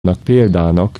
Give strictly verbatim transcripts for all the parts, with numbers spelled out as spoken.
példának,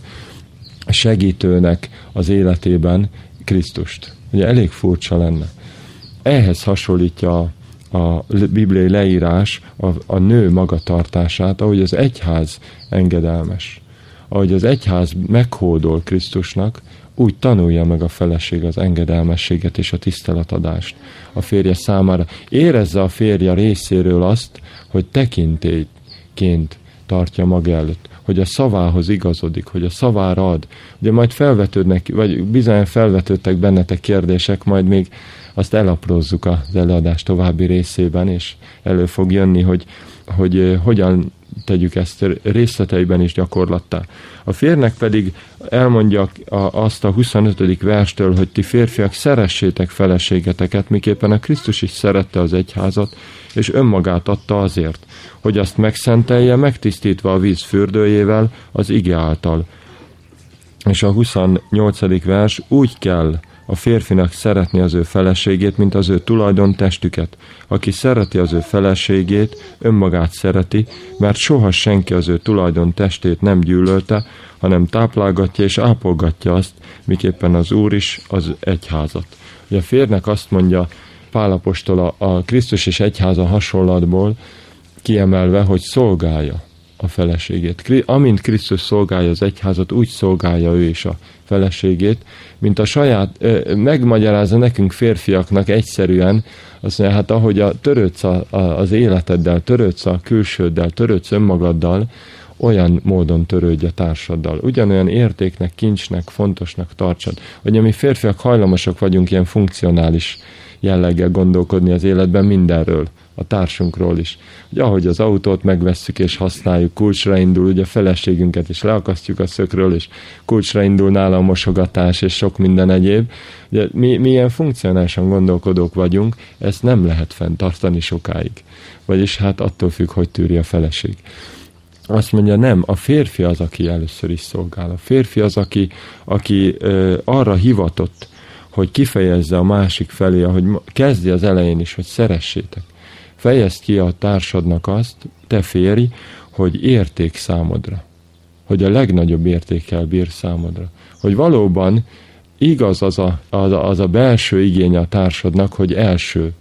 segítőnek az életében Krisztust. Ugye elég furcsa lenne. Ehhez hasonlítja a, a bibliai leírás a, a nő magatartását, ahogy az egyház engedelmes. Ahogy az egyház meghódol Krisztusnak, úgy tanulja meg a feleség az engedelmességet és a tiszteletadást a férje számára. Érezze a férje részéről azt, hogy tekintélyként tartja maga előtt, hogy a szavához igazodik, hogy a szavára ad. Ugye majd felvetődnek, vagy bizony felvetődtek bennetek kérdések, majd még azt elaprózzuk az előadás további részében, és elő fog jönni, hogy, hogy hogyan tegyük ezt részleteiben is gyakorlattá. A férnek pedig elmondja azt a huszonötödik verstől, hogy ti férfiak szeressétek feleségeteket, miképpen a Krisztus is szerette az egyházat, és önmagát adta azért, hogy azt megszentelje, megtisztítva a víz fürdőjével az ige által. És a huszonnyolcadik vers, úgy kell a férfinak szeretni az ő feleségét, mint az ő tulajdon testüket. Aki szereti az ő feleségét, önmagát szereti, mert soha senki az ő tulajdon testét nem gyűlölte, hanem táplálgatja és ápolgatja azt, miképpen az Úr is az egyházat. Ugye a férnek azt mondja Pál apostol a, a Krisztus és egyháza hasonlatból kiemelve, hogy szolgálja a feleségét. Amint Krisztus szolgálja az egyházat, úgy szolgálja ő is a feleségét, mint a saját, megmagyarázza nekünk férfiaknak egyszerűen, azt mondja, hát ahogy a törődsz a, a, az életeddel, törődsz a külsőddel, törődsz önmagaddal, olyan módon törődj a társaddal. Ugyanolyan értéknek, kincsnek, fontosnak tartsad. Hogy mi férfiak hajlamosak vagyunk ilyen funkcionális jelleggel gondolkodni az életben mindenről, a társunkról is. Ugye, ahogy az autót megvesszük és használjuk, kulcsra indul, ugye a feleségünket is leakasztjuk a szökről, és kulcsra indul nála a mosogatás, és sok minden egyéb. Ugye, mi, mi ilyen funkcionálisan gondolkodók vagyunk, ezt nem lehet fenntartani sokáig. Vagyis hát attól függ, hogy tűri a feleség. Azt mondja, nem, a férfi az, aki először is szolgál. A férfi az, aki, aki ö, arra hivatott, hogy kifejezze a másik felé, hogy kezdi az elején is, hogy szeressétek. Fejezd ki a társadnak azt, te férj, hogy érték számodra. Hogy a legnagyobb értékkel bír számodra. Hogy valóban igaz az a, az a, az a belső igény a társadnak, hogy első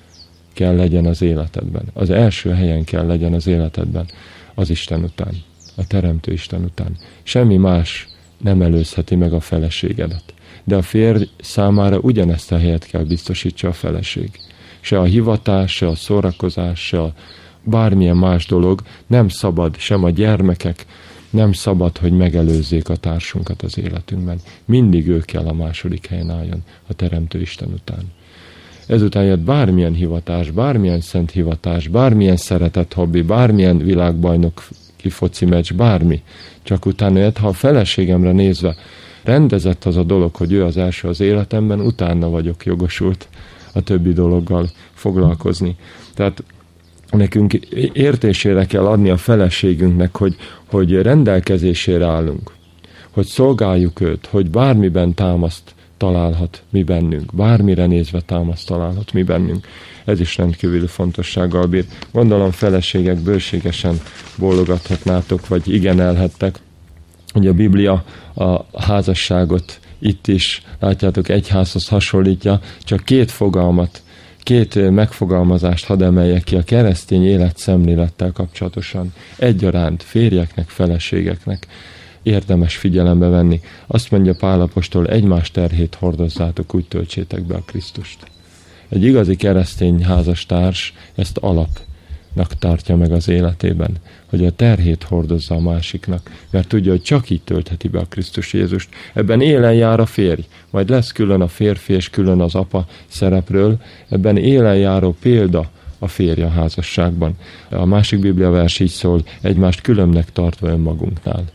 kell legyen az életedben. Az első helyen kell legyen az életedben. Az Isten után. A Teremtő Isten után. Semmi más nem előzheti meg a feleségedet. De a férj számára ugyanezt a helyet kell biztosítsa a feleség. Se a hivatás, se a szórakozás, se a bármilyen más dolog nem szabad, sem a gyermekek, nem szabad, hogy megelőzzék a társunkat az életünkben. Mindig ő kell a második helyen álljon a Teremtő Isten után. Ezután jött bármilyen hivatás, bármilyen szent hivatás, bármilyen szeretett hobbi, bármilyen világbajnok foci meccs, bármi. Csak utána jött, ha a feleségemre nézve rendezett az a dolog, hogy ő az első az életemben, utána vagyok jogosult a többi dologgal foglalkozni. Tehát nekünk értésére kell adni a feleségünknek, hogy, hogy rendelkezésére állunk, hogy szolgáljuk őt, hogy bármiben támaszt találhat mi bennünk, bármire nézve támaszt találhat mi bennünk. Ez is rendkívül fontossággal bír. Gondolom feleségek bőségesen bólogathatnátok, vagy igenelhettek, hogy a Biblia a házasságot itt is, látjátok, egyházhoz hasonlítja, csak két fogalmat, két megfogalmazást hadd emeljek ki a keresztény életszemlélettel kapcsolatosan. Egyaránt férjeknek, feleségeknek érdemes figyelembe venni. Azt mondja Pál apostol, egymás terhét hordozzátok, úgy töltsétek be a Krisztust. Egy igazi keresztény házastárs ezt alapnak tartja meg az életében, hogy a terhét hordozza a másiknak, mert tudja, hogy csak így töltheti be a Krisztus Jézust. Ebben élen jár a férj, majd lesz külön a férfi és külön az apa szerepről, ebben élen járó példa a férj a házasságban. A másik bibliavers így szól, egymást különbnek tartva önmagunknál.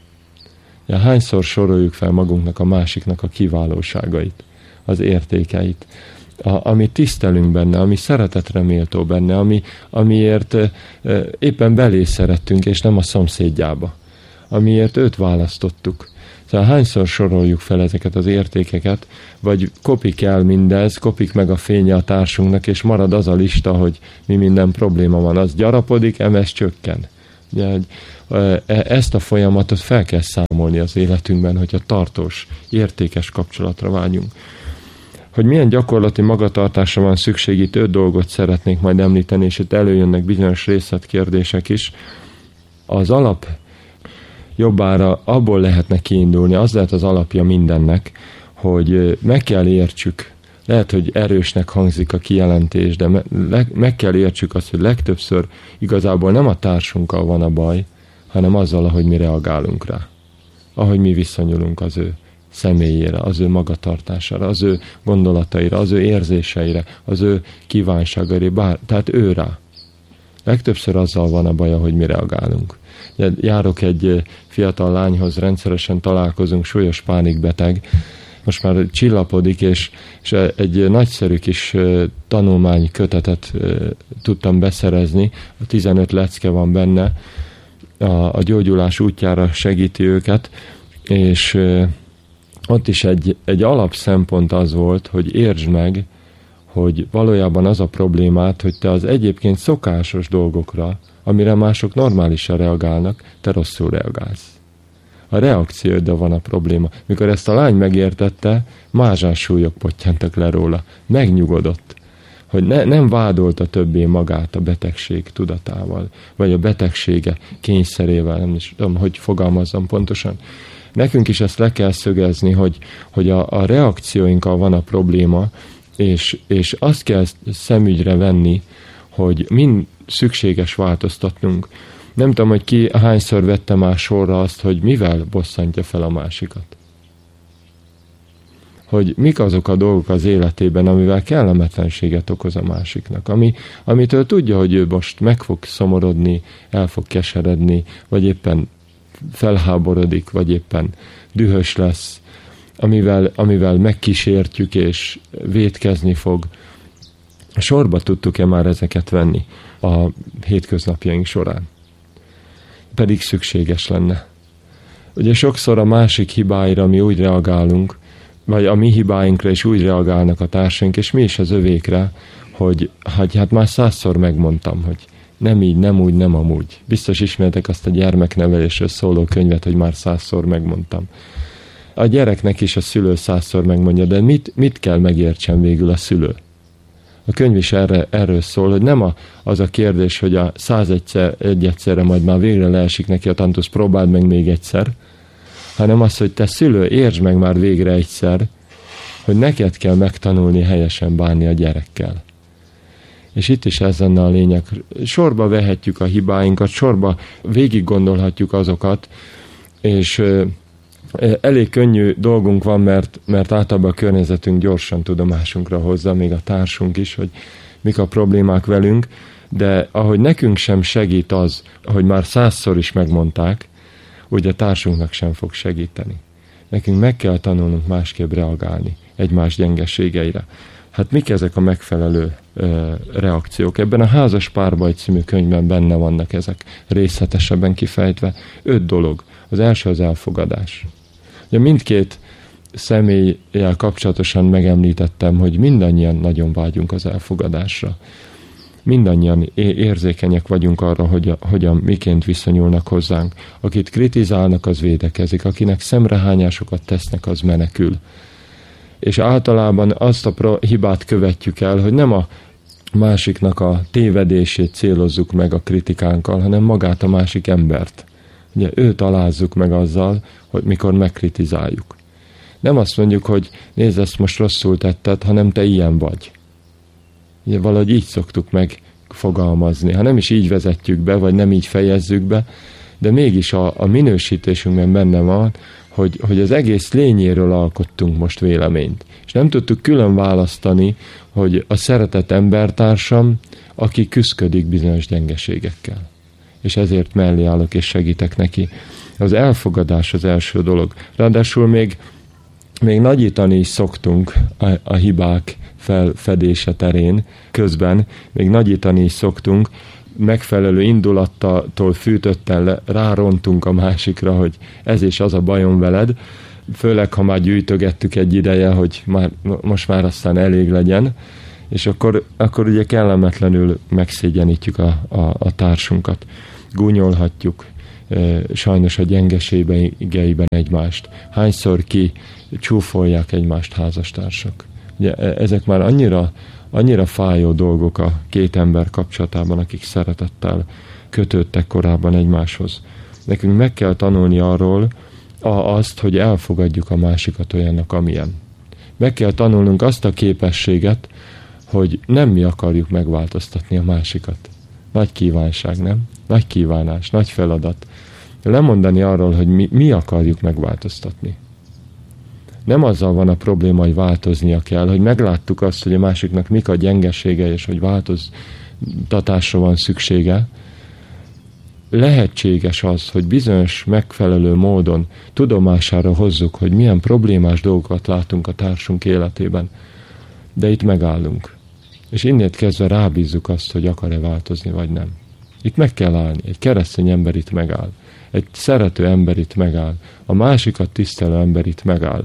Ja, hányszor soroljuk fel magunknak a másiknak a kiválóságait, az értékeit, a, ami tisztelünk benne, ami szeretetre méltó benne, ami, amiért e, e, éppen belé szerettünk, és nem a szomszédjába, amiért őt választottuk. Szóval hányszor soroljuk fel ezeket az értékeket, vagy kopik el mindez, kopik meg a fénye a társunknak, és marad az a lista, hogy mi minden probléma van. Az gyarapodik, emez csökken. Ezt a folyamatot fel kell számolni az életünkben, hogyha tartós, értékes kapcsolatra vágyunk. Hogy milyen gyakorlati magatartásra van szükség, itt öt dolgot szeretnék majd említeni, és itt előjönnek bizonyos részletkérdések is. Az alap jobbára abból lehetne kiindulni, az lehet az alapja mindennek, hogy meg kell értsük, lehet, hogy erősnek hangzik a kijelentés, de meg kell értsük azt, hogy legtöbbször igazából nem a társunkkal van a baj, hanem azzal, ahogy mi reagálunk rá. Ahogy mi viszonyulunk az ő személyére, az ő magatartására, az ő gondolataira, az ő érzéseire, az ő kívánságaira, bár, tehát ő rá. Legtöbbször azzal van a baj, hogy mi reagálunk. Járok egy fiatal lányhoz, rendszeresen találkozunk, súlyos pánikbeteg, most már csillapodik, és, és egy nagyszerű kis tanulmány kötetet tudtam beszerezni, a tizenöt lecke van benne, a, a gyógyulás útjára segíti őket, és ott is egy, egy alapszempont az volt, hogy értsd meg, hogy valójában az a problémát, hogy te az egyébként szokásos dolgokra, amire mások normálisan reagálnak, te rosszul reagálsz. A reakcióddal van a probléma. Mikor ezt a lány megértette, mázsás súlyok pottyantak le róla. Megnyugodott, hogy ne, nem vádolta többé magát a betegség tudatával, vagy a betegsége kényszerével, nem is tudom, hogy fogalmazzam pontosan. Nekünk is ezt le kell szögezni, hogy, hogy a, a reakcióinkkal van a probléma, és, és azt kell szemügyre venni, hogy mind szükséges változtatnunk. Nem tudom, hogy ki hányszor vette már sorra azt, hogy mivel bosszantja fel a másikat. Hogy mik azok a dolgok az életében, amivel kellemetlenséget okoz a másiknak. Ami, amitől tudja, hogy ő most meg fog szomorodni, el fog keseredni, vagy éppen felháborodik, vagy éppen dühös lesz, amivel, amivel megkísértjük és vétkezni fog. Sorba tudtuk-e már ezeket venni a hétköznapjaink során? Pedig szükséges lenne. Ugye sokszor a másik hibáira mi úgy reagálunk, vagy a mi hibáinkra is úgy reagálnak a társaink, és mi is az övékre, hogy hát, hát már százszor megmondtam, hogy nem így, nem úgy, nem amúgy. Biztos ismertek azt a gyermeknevelésről szóló könyvet, hogy már százszor megmondtam. A gyereknek is a szülő százszor megmondja, de mit, mit kell megértsen végül a szülő? A könyv is erre, erről szól, hogy nem a, az a kérdés, hogy a százegyszer, egy egyszerre majd már végre leesik neki a tantusz, próbáld meg még egyszer, hanem az, hogy te szülő, értsd meg már végre egyszer, hogy neked kell megtanulni helyesen bánni a gyerekkel. És itt is ez lenne a lényeg. Sorba vehetjük a hibáinkat, sorba végig gondolhatjuk azokat, és elég könnyű dolgunk van, mert, mert általában a környezetünk gyorsan tudomásunkra hozza, még a társunk is, hogy mik a problémák velünk, de ahogy nekünk sem segít az, hogy már százszor is megmondták, úgy a társunknak sem fog segíteni. Nekünk meg kell tanulnunk másképp reagálni egymás gyengeségeire. Hát mik ezek a megfelelő ö, reakciók? Ebben a Házas párbaj című könyvben benne vannak ezek részletesebben kifejtve. Öt dolog. Az első az elfogadás. Ugye mindkét személlyel kapcsolatosan megemlítettem, hogy mindannyian nagyon vágyunk az elfogadásra. Mindannyian érzékenyek vagyunk arra, hogy a, hogyan, miként viszonyulnak hozzánk. Akit kritizálnak, az védekezik. Akinek szemrehányásokat tesznek, az menekül. És általában azt a pro- hibát követjük el, hogy nem a másiknak a tévedését célozzuk meg a kritikánkkal, hanem magát a másik embert. Ugye őt alázzuk meg azzal, hogy mikor megkritizáljuk. Nem azt mondjuk, hogy nézd, ezt most rosszul tetted, hanem te ilyen vagy. Ugye valahogy így szoktuk megfogalmazni. Ha nem is így vezetjük be, vagy nem így fejezzük be, de mégis a, a minősítésünkben benne van, hogy, hogy az egész lényéről alkottunk most véleményt. És nem tudtuk külön választani, hogy a szeretett embertársam, aki küszködik bizonyos gyengeségekkel. És ezért mellé állok és segítek neki. Az elfogadás az első dolog. Ráadásul még, még nagyítani is szoktunk a, a hibák felfedése terén. Közben még nagyítani is szoktunk, megfelelő indulattól fűtötten le, rárontunk a másikra, hogy ez és az a bajom veled, főleg ha már gyűjtögettük egy ideje, hogy már, most már aztán elég legyen, és akkor, akkor ugye kellemetlenül megszégyenítjük a, a, a társunkat. gúnyolhatjuk sajnos a gyengeségeiben egymást. Hányszor ki csúfolják egymást házastársak. Ugye, ezek már annyira, annyira fájó dolgok a két ember kapcsolatában, akik szeretettel kötődtek korábban egymáshoz. Nekünk meg kell tanulni arról a, azt, hogy elfogadjuk a másikat olyannak, amilyen. Meg kell tanulnunk azt a képességet, hogy nem mi akarjuk megváltoztatni a másikat. Nagy kívánság, nem? Nagy kívánás, nagy feladat. Lemondani arról, hogy mi, mi akarjuk megváltoztatni. Nem azzal van a probléma, hogy változnia kell, hogy megláttuk azt, hogy a másiknak mik a gyengesége, és hogy változtatásra van szüksége. Lehetséges az, hogy bizonyos megfelelő módon tudomására hozzuk, hogy milyen problémás dolgokat látunk a társunk életében. De itt megállunk. És innét kezdve rábízzuk azt, hogy akar-e változni, vagy nem. Itt meg kell állni. Egy keresztény ember itt megáll. Egy szerető ember itt megáll. A másikat tisztelő ember itt megáll.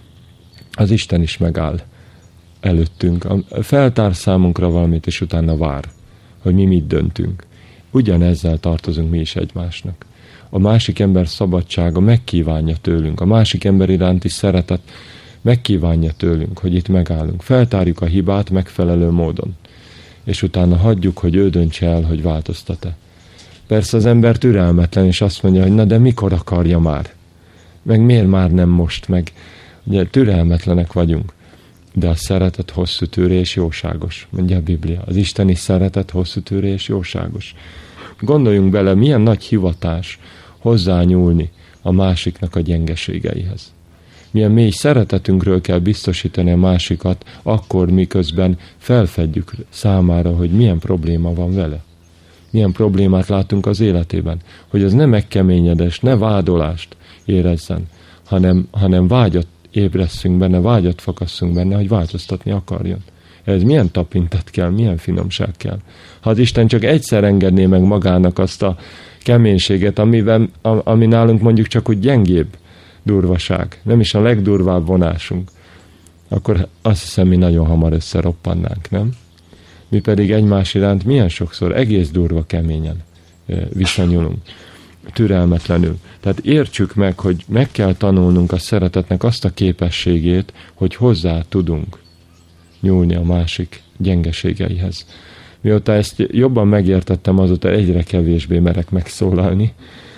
Az Isten is megáll előttünk. Feltár számunkra valamit, és utána vár, hogy mi mit döntünk. Ugyanezzel tartozunk mi is egymásnak. A másik ember szabadsága megkívánja tőlünk. A másik ember iránti szeretet megkívánja tőlünk, hogy itt megállunk. Feltárjuk a hibát megfelelő módon. És utána hagyjuk, hogy ő döntse el, hogy változtat-e. Persze az ember türelmetlen, és azt mondja, hogy na de mikor akarja már? Meg miért már nem most? Meg ugye türelmetlenek vagyunk. De a szeretet hosszú tűrő és jóságos, mondja a Biblia. Az isteni szeretet hosszú tűrő és jóságos. Gondoljunk bele, milyen nagy hivatás hozzányúlni a másiknak a gyengeségeihez. Milyen mély szeretetünkről kell biztosítani a másikat, akkor miközben felfedjük számára, hogy milyen probléma van vele. Milyen problémát látunk az életében. Hogy az ne megkeményedés, ne vádolást érezzen, hanem, hanem vágyat ébresszünk benne, vágyat fakasszunk benne, hogy változtatni akarjon. Ez milyen tapintat kell, milyen finomság kell. Ha az Isten csak egyszer engedné meg magának azt a keménységet, amiben, ami nálunk mondjuk csak úgy gyengébb durvaság, nem is a legdurvább vonásunk, akkor azt hiszem, mi nagyon hamar összeroppannánk, nem? Mi pedig egymás iránt milyen sokszor egész durva keményen viszonyulunk, türelmetlenül. Tehát értsük meg, hogy meg kell tanulnunk a szeretetnek azt a képességét, hogy hozzá tudunk nyúlni a másik gyengeségeihez. Mióta ezt jobban megértettem, azóta egyre kevésbé merek megszólalni.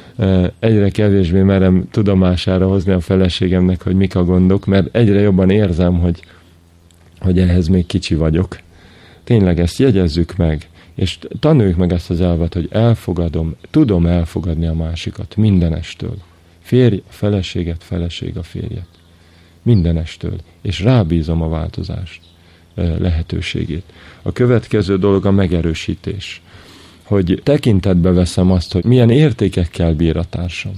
Egyre kevésbé merem tudomására hozni a feleségemnek, hogy mik a gondok, mert egyre jobban érzem, hogy, hogy ehhez még kicsi vagyok. Tényleg ezt jegyezzük meg, és tanuljuk meg ezt az elvet, hogy elfogadom, tudom elfogadni a másikat mindenestől. Férj a feleséget, feleség a férjet. Mindenestől. És rábízom a változást lehetőségét. A következő dolog a megerősítés. Hogy tekintetbe veszem azt, hogy milyen értékekkel bír a társam.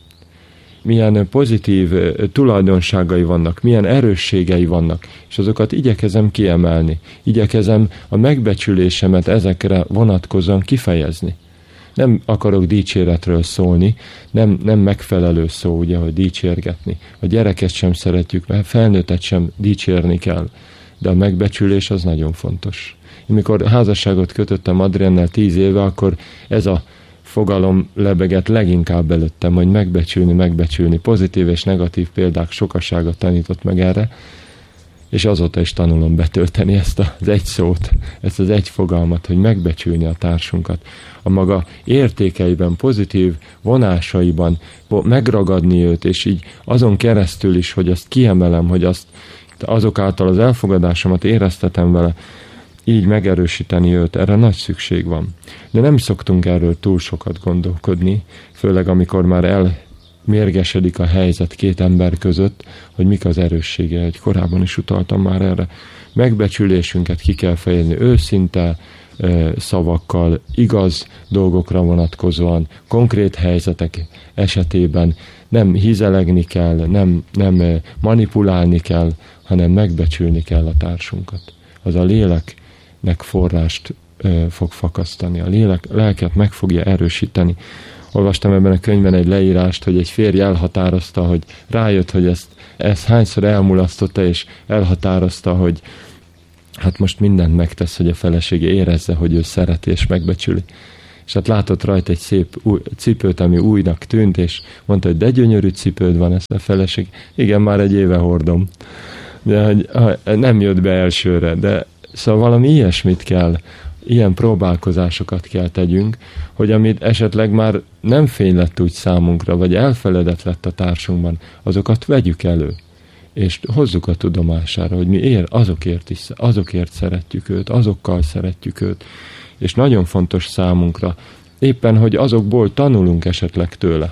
Milyen pozitív tulajdonságai vannak, milyen erősségei vannak, és azokat igyekezem kiemelni. Igyekezem a megbecsülésemet ezekre vonatkozóan kifejezni. Nem akarok dicséretről szólni, nem, nem megfelelő szó, ugye, hogy dicsérgetni. A gyereket sem szeretjük, mert felnőttet sem dicsérni kell, de a megbecsülés az nagyon fontos. Én mikor házasságot kötöttem Adriennel tíz éve, akkor ez a fogalom lebegett leginkább előttem, hogy megbecsülni, megbecsülni. Pozitív és negatív példák sokasága tanított meg erre, és azóta is tanulom betölteni ezt az egy szót, ezt az egy fogalmat, hogy megbecsülni a társunkat. A maga értékeiben, pozitív vonásaiban megragadni őt, és így azon keresztül is, hogy azt kiemelem, hogy azt azok által az elfogadásomat éreztetem vele, így megerősíteni őt, erre nagy szükség van. De nem szoktunk erről túl sokat gondolkodni, főleg amikor már elmérgesedik a helyzet két ember között, hogy mik az erőssége, hogy korábban is utaltam már erre. Megbecsülésünket ki kell fejezni őszinte szavakkal, igaz dolgokra vonatkozóan, konkrét helyzetek esetében nem hízelegni kell, nem, nem manipulálni kell, hanem megbecsülni kell a társunkat. Az a léleknek forrást ö, fog fakasztani, a lélek, lelket meg fogja erősíteni. Olvastam ebben a könyvben egy leírást, hogy egy férj elhatározta, hogy rájött, hogy ezt, ezt hányszor elmulasztotta, és elhatározta, hogy hát most mindent megtesz, hogy a felesége érezze, hogy ő szereti és megbecsüli. és hát látott rajta egy szép új, cipőt, ami újnak tűnt, és mondta, hogy de gyönyörű cipőd van, ezt a feleség. Igen, már egy éve hordom. De hogy nem jött be elsőre, de szóval valami ilyesmit kell, ilyen próbálkozásokat kell tegyünk, hogy amit esetleg már nem fény lett úgy számunkra, vagy elfeledett lett a társunkban, azokat vegyük elő, és hozzuk a tudomására, hogy mi ér, azokért is, azokért szeretjük őt, azokkal szeretjük őt, és nagyon fontos számunkra, éppen, hogy azokból tanulunk esetleg tőle.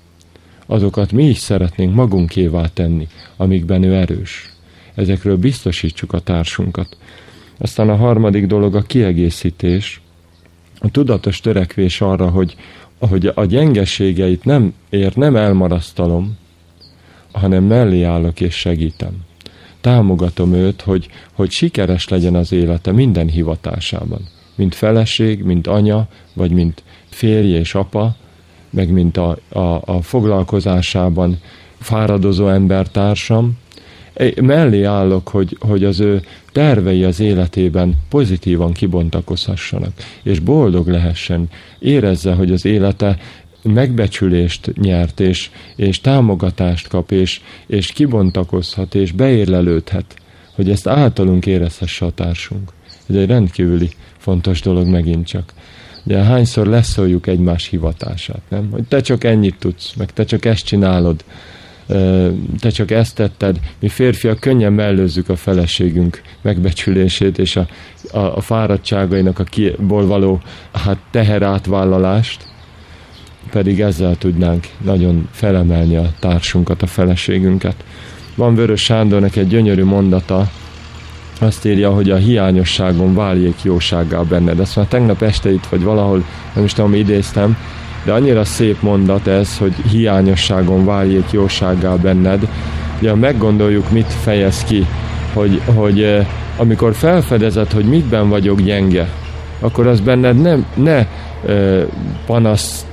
Azokat mi is szeretnénk magunkévá tenni, amikben ő erős. Ezekről biztosítsuk a társunkat. Aztán a harmadik dolog a kiegészítés, a tudatos törekvés arra, hogy, hogy a gyengeségeit nem ér, nem elmarasztalom, hanem mellé állok és segítem. Támogatom őt, hogy, hogy sikeres legyen az élete minden hivatásában. Mint feleség, mint anya, vagy mint férj és apa, meg mint a, a, a foglalkozásában fáradozó embertársam. Mellé állok, hogy, hogy az ő tervei az életében pozitívan kibontakozhassanak, és boldog lehessen, érezze, hogy az élete megbecsülést nyert, és, és támogatást kap, és, és kibontakozhat, és beérlelődhet, hogy ezt általunk érezhesse a társunk. Ez egy rendkívüli fontos dolog megint csak. Ugye hányszor leszóljuk egymás hivatását, nem? Hogy te csak ennyit tudsz, meg te csak ezt csinálod, te csak ezt tetted. Mi férfiak könnyen mellőzzük a feleségünk megbecsülését és a, a, a fáradtságainak a kiból való hát teherátvállalást, pedig ezzel tudnánk nagyon felemelni a társunkat, a feleségünket. Van Vörös Sándornak egy gyönyörű mondata, azt írja, hogy a hiányosságon váljék jósággá benned. Ezt már tegnap este itt, vagy valahol, nem is tudom, idéztem, de annyira szép mondat ez, hogy hiányosságon váljék jósággá benned. Ugye, ha meggondoljuk, mit fejez ki, hogy, hogy amikor felfedezed, hogy mitben vagyok gyenge, akkor az benned nem, ne panasz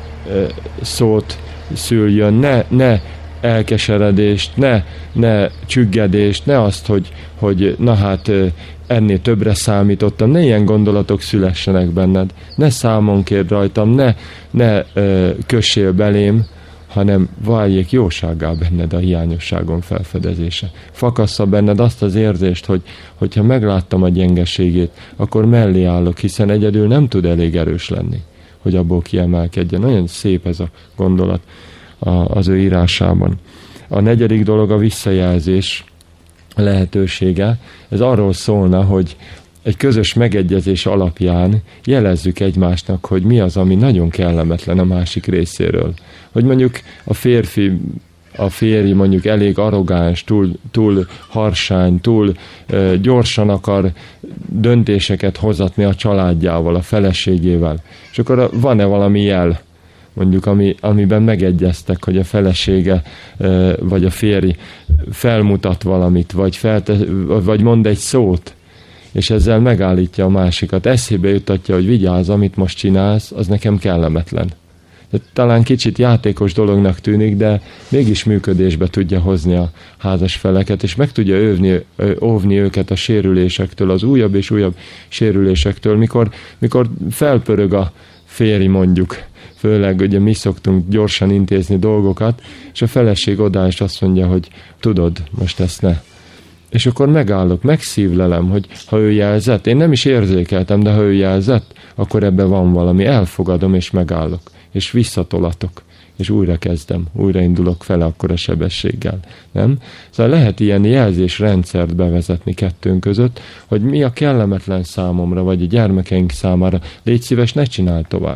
szót szüljön, ne, ne elkeseredést, ne, ne csüggedést, ne azt, hogy, hogy na hát ennél többre számítottam, ne ilyen gondolatok szülessenek benned, ne számon kérd rajtam, ne, ne ö, kössél belém, hanem váljék jósággá benned a hiányosságon felfedezése. Fakassza benned azt az érzést, hogy hogyha megláttam a gyengeségét, akkor mellé állok, hiszen egyedül nem tud elég erős lenni, hogy abból kiemelkedjen. Nagyon szép ez a gondolat az ő írásában. A negyedik dolog a visszajelzés lehetősége. Ez arról szólna, hogy egy közös megegyezés alapján jelezzük egymásnak, hogy mi az, ami nagyon kellemetlen a másik részéről. Hogy mondjuk a férfi, a férj mondjuk elég arrogáns, túl, túl harsány, túl uh, gyorsan akar döntéseket hozatni a családjával, a feleségével. És akkor van-e valami jel, mondjuk, ami, amiben megegyeztek, hogy a felesége vagy a férj felmutat valamit, vagy, felte, vagy mond egy szót, és ezzel megállítja a másikat. Eszébe jutatja, hogy vigyázz, amit most csinálsz, az nekem kellemetlen. De talán kicsit játékos dolognak tűnik, de mégis működésbe tudja hozni a házas feleket, és meg tudja óvni, óvni őket a sérülésektől, az újabb és újabb sérülésektől, mikor, mikor felpörög a férj mondjuk, főleg ugye mi szoktunk gyorsan intézni dolgokat, és a feleség odáll és azt mondja, hogy tudod, most ezt ne. És akkor megállok, megszívlelem, hogy ha ő jelzett, én nem is érzékeltem, de ha ő jelzett, akkor ebben van valami, elfogadom és megállok, és visszatolatok, és újra kezdem, újraindulok fele akkor a sebességgel, nem? Szóval lehet ilyen jelzésrendszert bevezetni kettőnk között, hogy mi a kellemetlen számomra, vagy a gyermekeink számára, légy szíves, ne csinálj tovább.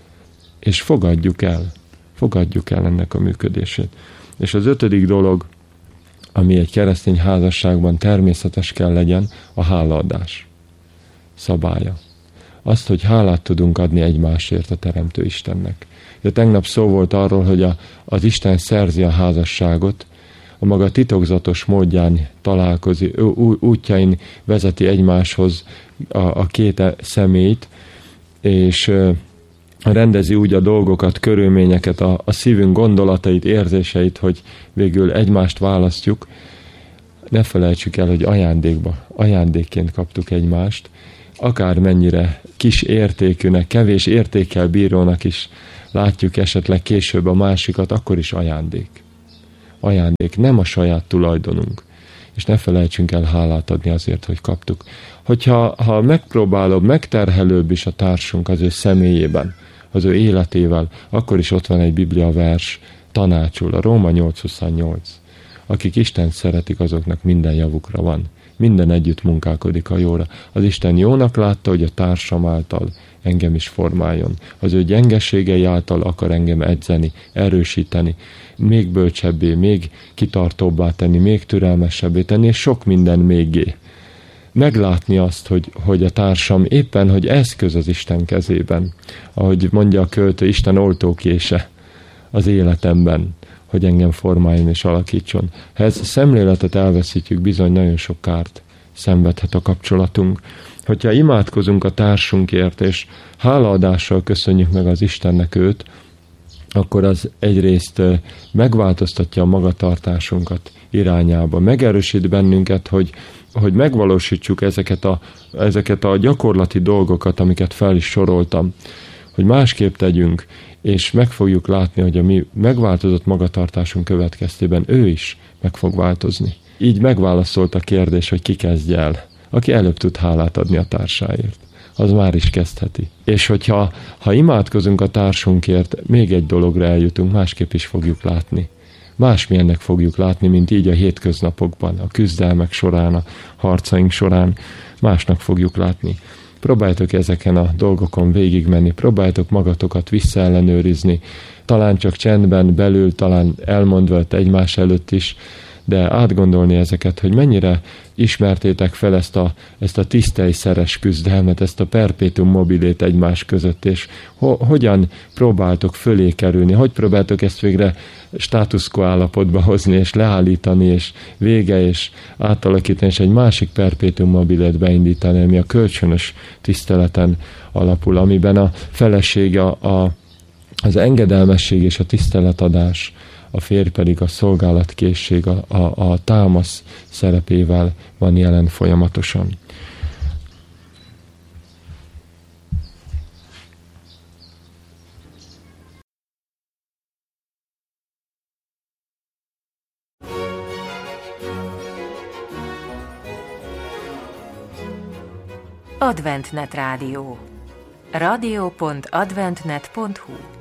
És fogadjuk el, fogadjuk el ennek a működését. És az ötödik dolog, ami egy keresztény házasságban természetes kell legyen, a hálaadás szabálya. Azt, hogy hálát tudunk adni egymásért a Teremtő Istennek. De tegnap szó volt arról, hogy a, az Isten szerzi a házasságot, a maga titokzatos módján találkozik, útjain vezeti egymáshoz a, a két személyt, és rendezi úgy a dolgokat, körülményeket, a, a szívünk gondolatait, érzéseit, hogy végül egymást választjuk. Ne felejtsük el, hogy ajándékba, ajándékként kaptuk egymást. akármennyire kis értékűnek, kevés értékkel bírónak is látjuk esetleg később a másikat, akkor is ajándék. Ajándék, nem a saját tulajdonunk. És ne felejtsünk el hálát adni azért, hogy kaptuk. Hogyha ha megpróbálod, megterhelőbb is a társunk az ő személyében, az ő életével, akkor is ott van egy Biblia vers, tanácsul, a Róma nyolc huszonnyolc. Akik Istent szeretik, azoknak minden javukra van. Minden együtt munkálkodik a jóra. Az Isten jónak látta, hogy a társam által engem is formáljon. Az ő gyengeségei által akar engem edzeni, erősíteni, még bölcsebbé, még kitartóbbá tenni, még türelmesebbé tenni, és sok minden mégé. Meglátni azt, hogy, hogy a társam éppen, hogy eszköz az Isten kezében. Ahogy mondja a költő, Isten oltókése az életemben, hogy engem formáljon és alakítson. Ha ezt a szemléletet elveszítjük, bizony nagyon sok kárt szenvedhet a kapcsolatunk. Hogyha imádkozunk a társunkért, és hálaadással köszönjük meg az Istennek őt, akkor az egyrészt megváltoztatja a magatartásunkat irányába, megerősít bennünket, hogy, hogy megvalósítsuk ezeket a, ezeket a gyakorlati dolgokat, amiket fel is soroltam, hogy másképp tegyünk, és meg fogjuk látni, hogy a mi megváltozott magatartásunk következtében ő is meg fog változni. Így megválaszolt a kérdés, hogy ki kezdje el. Aki előbb tud hálát adni a társáért, az már is kezdheti. És hogyha ha imádkozunk a társunkért, még egy dologra eljutunk, másképp is fogjuk látni. Másmilyennek fogjuk látni, mint így a hétköznapokban, a küzdelmek során, a harcaink során, másnak fogjuk látni. Próbáljátok ezeken a dolgokon végigmenni, próbáljátok magatokat visszaellenőrizni, talán csak csendben belül, talán elmondva egymás előtt is, de átgondolni ezeket, hogy mennyire ismertétek fel ezt a, ezt a tisztelyszeres küzdelmet, ezt a perpétum mobilét egymás között, és ho, hogyan próbáltok fölé kerülni, hogy próbáltok ezt végre status quo állapotba hozni, és leállítani, és vége, és átalakítani, és egy másik perpétum mobilét beindítani, ami a kölcsönös tiszteleten alapul, amiben a feleség, a, a, az engedelmesség és a tiszteletadás, a férj pedig a szolgálatkészség, a, a, a támasz szerepével van jelen folyamatosan. Adventnet Rádió. rádió pont adventnet pont hu